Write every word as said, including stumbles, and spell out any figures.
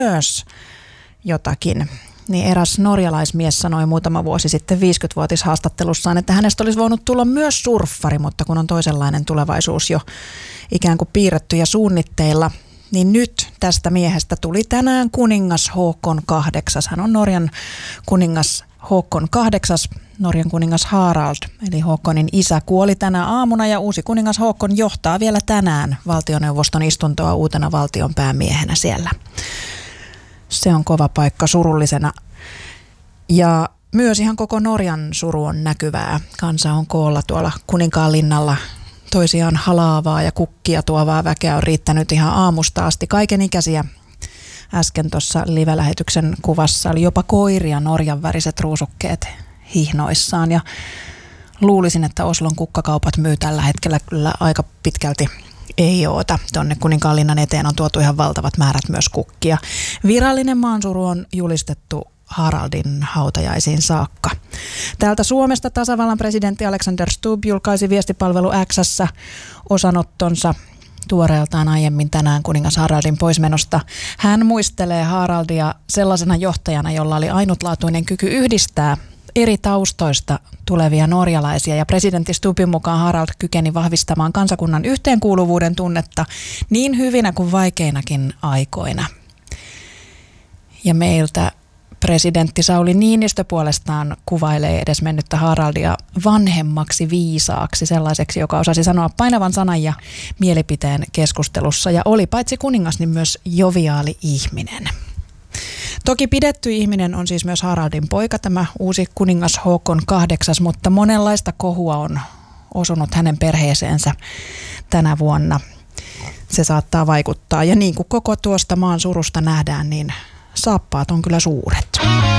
myös jotakin. Niin eräs norjalaismies sanoi muutama vuosi sitten viisikymmenvuotishaastattelussaan, että hänestä olisi voinut tulla myös surffari, mutta kun on toisenlainen tulevaisuus jo ikään kuin piirretty ja suunnitteilla, niin nyt tästä miehestä tuli tänään kuningas Håkon kahdeksas. Hän on Norjan kuningas Håkon kahdeksas, Norjan kuningas Harald, eli Håkonin isä, kuoli tänä aamuna ja uusi kuningas Håkon johtaa vielä tänään valtioneuvoston istuntoa uutena valtion päämiehenä siellä. Se on kova paikka surullisena. Ja myös ihan koko Norjan suru on näkyvää. Kansa on koolla tuolla Kuninkaanlinnalla. Toisiaan halaavaa ja kukkia tuovaa väkeä on riittänyt ihan aamusta asti. Kaiken ikäisiä. Äsken tuossa live-lähetyksen kuvassa oli jopa koiria, Norjan väriset ruusukkeet hihnoissaan. Ja luulisin, että Oslon kukkakaupat myy tällä hetkellä kyllä aika pitkälti ei oota. Tuonne Kuninkaanlinnan eteen on tuotu ihan valtavat määrät myös kukkia. Virallinen maansuru on julistettu Haraldin hautajaisiin saakka. Täältä Suomesta tasavallan presidentti Alexander Stubb julkaisi viestipalvelu X:ssä osanottonsa tuoreeltaan aiemmin tänään kuningas Haraldin poismenosta. Hän muistelee Haraldia sellaisena johtajana, jolla oli ainutlaatuinen kyky yhdistää eri taustoista tulevia norjalaisia, ja presidentti Stubbin mukaan Harald kykeni vahvistamaan kansakunnan yhteenkuuluvuuden tunnetta niin hyvinä kuin vaikeinakin aikoina. Ja meiltä presidentti Sauli Niinistö puolestaan kuvailee edesmennyttä Haraldia vanhemmaksi viisaaksi, sellaiseksi, joka osasi sanoa painavan sanan ja mielipiteen keskustelussa, ja oli paitsi kuningas, niin myös joviaali ihminen. Toki pidetty ihminen on siis myös Haraldin poika, tämä uusi kuningas Håkon kahdeksas, mutta monenlaista kohua on osunut hänen perheeseensä tänä vuonna. Se saattaa vaikuttaa, ja niin kuin koko tuosta maan surusta nähdään, niin saappaat on kyllä suuret.